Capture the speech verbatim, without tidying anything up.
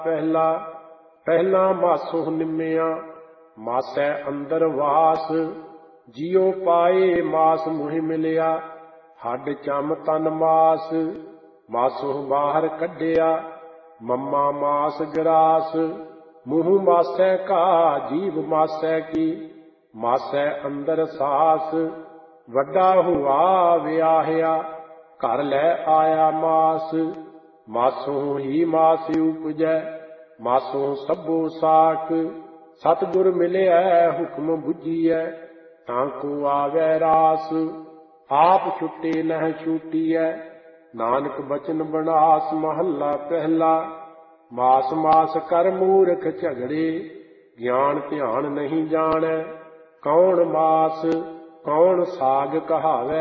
ਪਹਿਲਾ ਪਹਿਲਾ ਮਾਸੋ ਨਿਮਿਆ ਮਾਸੈ ਅੰਦਰ ਵਾਸ। ਜਿਉ ਪਾਏ ਮਾਸ ਮੁਹਿ ਮਿਲਿਆ ਹੱਡ ਚਮ ਤਨ ਮਾਸ। ਮਾਸੋ ਬਾਹਰ ਕੱਢਿਆ ਮਮਾ ਮਾਸ ਗਰਾਸ। ਮੂੰਹ ਮਾਸੈ ਕਾ ਜੀਭ ਮਾਸੈ ਕੀ ਮਾਸੈ ਅੰਦਰ ਸਾਸ। ਵੱਡਾ ਹੁਆ ਵਿਆਹਿਆ ਘਰ ਲੈ ਆਇਆ ਮਾਸ। ਮਾਸੋਂ ਹੀ ਮਾਸ ਉਪਜੈ ਮਾਸੋਂ ਸਭੋ ਸਾਕ। ਸਤਿਗੁਰ ਮਿਲਿਆ ਹੁਕਮ ਬੁਝੀਐ ਤਾਂ ਕੋ ਆਵੈ ਰਾਸ। ਆਪ ਛੁੱਟੇ ਨਹਿ ਛੂਟੀਐ ਨਾਨਕ ਬਚਨ ਬਨਾਸ। ਮਹੱਲਾ ਪਹਿਲਾ। ਮਾਸ ਮਾਸ ਕਰ ਮੂਰਖ ਝਗੜੇ ਗਿਆਨ ਧਿਆਨ ਨਹੀਂ ਜਾਣੈ। ਕੌਣ ਮਾਸ ਕੌਣ ਸਾਗ ਕਹਾਵੈ